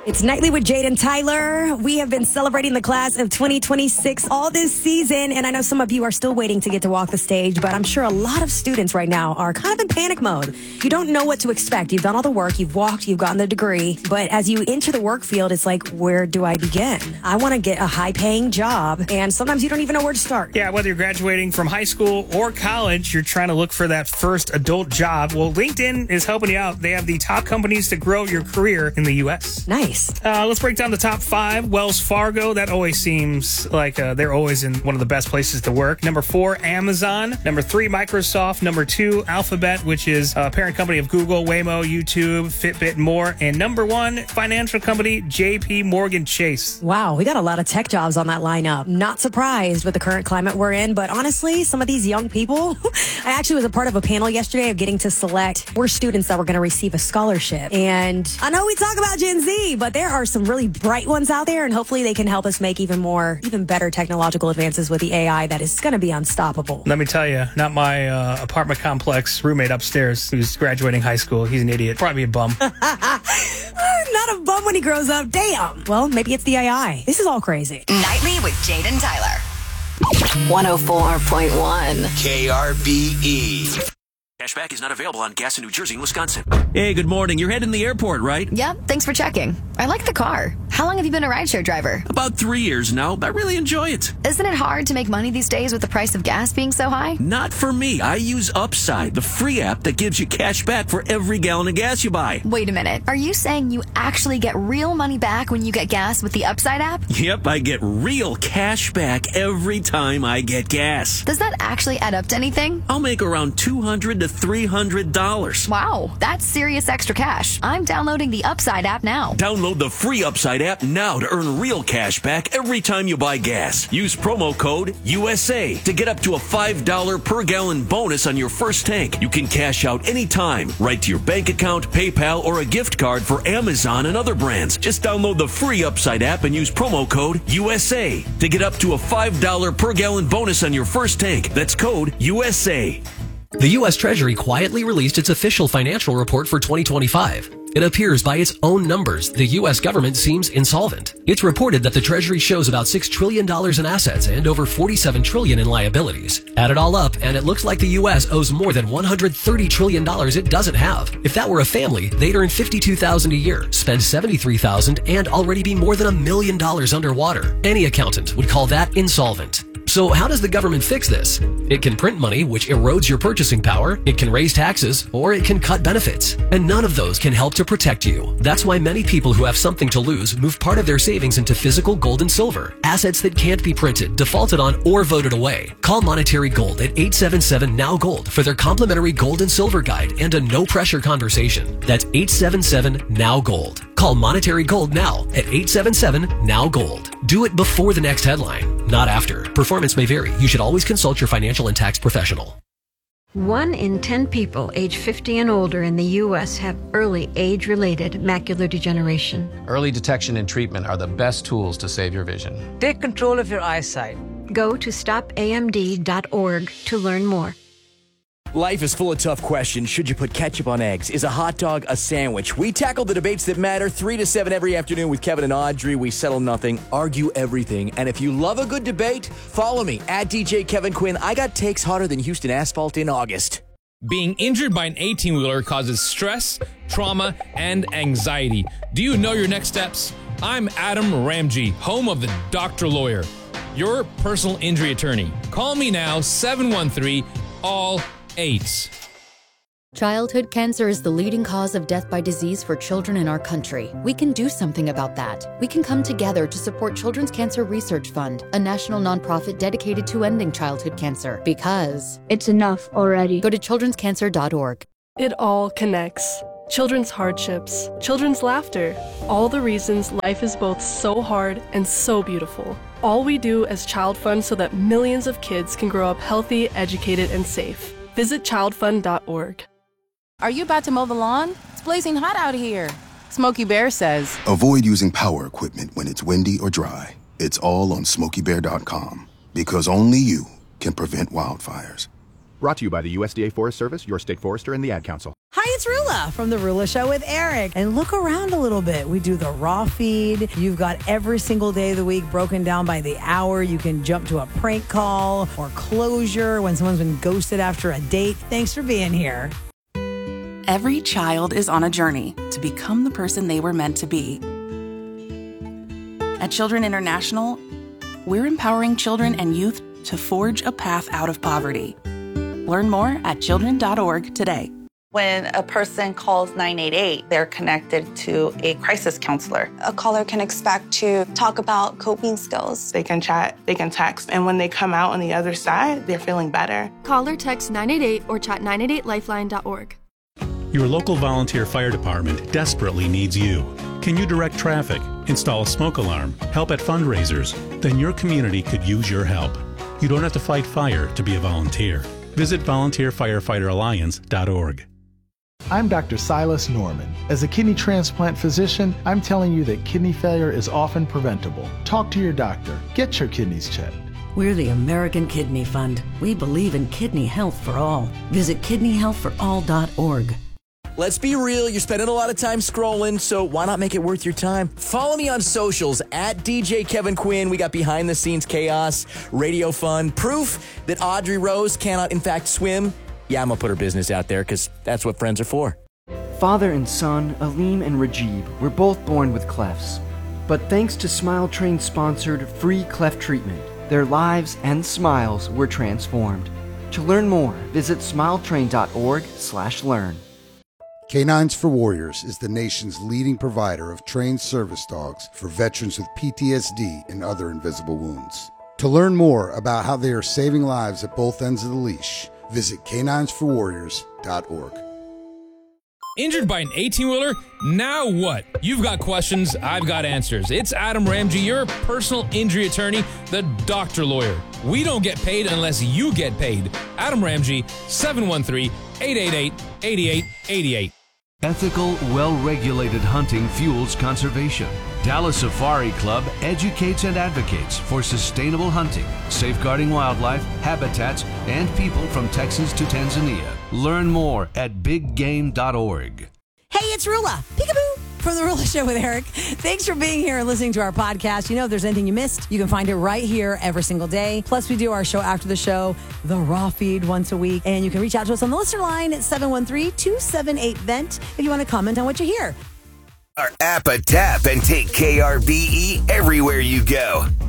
It's Nightly with Jade and Tyler. We have been celebrating the class of 2026 all this season, and I know some of you are still waiting to get to walk the stage, but I'm sure a lot of students right now are kind of in panic mode. You don't know what to expect. You've done all the work, you've walked, you've gotten the degree, but as you enter the work field, it's like, where do I begin? I want to get a high-paying job, and sometimes you don't even know where to start. Yeah, whether you're graduating from high school or college, you're trying to look for that first adult job. Well, LinkedIn is helping you out. They have the top companies to grow your career in the U.S. Nice. Let's break down the top 5. Wells Fargo, that always seems like they're always in one of the best places to work. Number 4, Amazon. Number 3, Microsoft. Number 2, Alphabet, which is a parent company of Google, Waymo, YouTube, Fitbit, and more. And number 1, financial company, JP Morgan Chase. Wow, we got a lot of tech jobs on that lineup. Not surprised with the current climate we're in, but honestly, some of these young people, I actually was a part of a panel yesterday of getting to select 4 students that were going to receive a scholarship. And I know we talk about Gen Z, but there are some really bright ones out there, and hopefully they can help us make even better technological advances with the AI that is going to be unstoppable. Let me tell you, not my apartment complex roommate upstairs who's graduating high school. He's an idiot. Probably a bum. Not a bum when he grows up. Damn. Well, maybe it's the AI. This is all crazy. Nightly with Jade and Tyler. 104.1 KRBE. Cashback is not available on gas in New Jersey and Wisconsin. Hey, good morning. You're heading to the airport, right? Yep, thanks for checking. I like the car. How long have you been a rideshare driver? About 3 years now. I really enjoy it. Isn't it hard to make money these days with the price of gas being so high? Not for me. I use Upside, the free app that gives you cash back for every gallon of gas you buy. Wait a minute. Are you saying you actually get real money back when you get gas with the Upside app? Yep, I get real cash back every time I get gas. Does that actually add up to anything? I'll make around $200 to $300. Wow, that's serious extra cash. I'm downloading the Upside app now. Download the free Upside app now to earn real cash back every time you buy gas. Use promo code USA to get up to a $5 per gallon bonus on your first tank. You can cash out anytime, right to your bank account, PayPal, or a gift card for Amazon and other brands. Just download the free Upside app and use promo code USA to get up to a $5 per gallon bonus on your first tank. That's code USA. The U.S. Treasury quietly released its official financial report for 2025. It appears by its own numbers, the U.S. government seems insolvent. It's reported that the Treasury shows about $6 trillion in assets and over $47 trillion in liabilities. Add it all up, and it looks like the U.S. owes more than $130 trillion it doesn't have. If that were a family, they'd earn $52,000 a year, spend $73,000, and already be more than $1 million underwater. Any accountant would call that insolvent. So how does the government fix this? It can print money, which erodes your purchasing power, it can raise taxes, or it can cut benefits. And none of those can help to protect you. That's why many people who have something to lose move part of their savings into physical gold and silver, assets that can't be printed, defaulted on, or voted away. Call Monetary Gold at 877-NOW-GOLD for their complimentary gold and silver guide and a no-pressure conversation. That's 877-NOW-GOLD. Call Monetary Gold now at 877-NOW-GOLD. Do it before the next headline, not after. Performance may vary. You should always consult your financial and tax professional. 1 in 10 people age 50 and older in the U.S. have early age-related macular degeneration. Early detection and treatment are the best tools to save your vision. Take control of your eyesight. Go to stopamd.org to learn more. Life is full of tough questions. Should you put ketchup on eggs? Is a hot dog a sandwich? We tackle the debates that matter 3 to 7 every afternoon with Kevin and Audrey. We settle nothing, argue everything. And if you love a good debate, follow me at DJ Kevin Quinn. I got takes hotter than Houston asphalt in August. Being injured by an 18-wheeler causes stress, trauma, and anxiety. Do you know your next steps? I'm Adam Ramji, home of the Doctor Lawyer, your personal injury attorney. Call me now, 713-ALL-8. Childhood cancer is the leading cause of death by disease for children in our country. We can do something about that. We can come together to support Children's Cancer Research Fund, a national nonprofit dedicated to ending childhood cancer. Because it's enough already. Go to childrenscancer.org. It all connects. Children's hardships, children's laughter, all the reasons life is both so hard and so beautiful. All we do as Child Fund so that millions of kids can grow up healthy, educated, and safe. Visit childfund.org. Are you about to mow the lawn? It's blazing hot out here. Smokey Bear says, avoid using power equipment when it's windy or dry. It's all on SmokeyBear.com, because only you can prevent wildfires. Brought to you by the USDA Forest Service, your state forester, and the Ad Council. Hi, it's Rula from The Rula Show with Eric. And look around a little bit. We do the raw feed. You've got every single day of the week broken down by the hour. You can jump to a prank call or closure when someone's been ghosted after a date. Thanks for being here. Every child is on a journey to become the person they were meant to be. At Children International, we're empowering children and youth to forge a path out of poverty. Learn more at children.org today. When a person calls 988, they're connected to a crisis counselor. A caller can expect to talk about coping skills. They can chat, they can text, and when they come out on the other side, they're feeling better. Call or text 988 or chat 988lifeline.org. Your local volunteer fire department desperately needs you. Can you direct traffic, install a smoke alarm, help at fundraisers? Then your community could use your help. You don't have to fight fire to be a volunteer. Visit volunteerfirefighteralliance.org. I'm Dr. Silas Norman. As a kidney transplant physician, I'm telling you that kidney failure is often preventable. Talk to your doctor. Get your kidneys checked. We're the American Kidney Fund. We believe in kidney health for all. Visit kidneyhealthforall.org. Let's be real, you're spending a lot of time scrolling, so why not make it worth your time? Follow me on socials, at DJ Kevin Quinn. We got behind-the-scenes chaos, radio fun, proof that Audrey Rose cannot, in fact, swim. Yeah, I'm going to put her business out there, because that's what friends are for. Father and son, Aleem and Rajib, were both born with clefts. But thanks to Smile Train-sponsored free cleft treatment, their lives and smiles were transformed. To learn more, visit smiletrain.org/learn. Canines for Warriors is the nation's leading provider of trained service dogs for veterans with PTSD and other invisible wounds. To learn more about how they are saving lives at both ends of the leash, visit caninesforwarriors.org. Injured by an 18-wheeler? Now what? You've got questions, I've got answers. It's Adam Ramsey, your personal injury attorney, the doctor lawyer. We don't get paid unless you get paid. Adam Ramsey, 713-888-8888. Ethical, well-regulated hunting fuels conservation. Dallas Safari Club educates and advocates for sustainable hunting, safeguarding wildlife, habitats, and people from Texas to Tanzania. Learn more at biggame.org. Hey, it's Rula. Peekaboo. From The Rula Show with Eric. Thanks for being here and listening to our podcast. You know, if there's anything you missed, you can find it right here every single day. Plus, we do our show after the show, the raw feed, once a week. And you can reach out to us on the listener line at 713-278-VENT if you want to comment on what you hear. Our app a tap and take KRBE everywhere you go.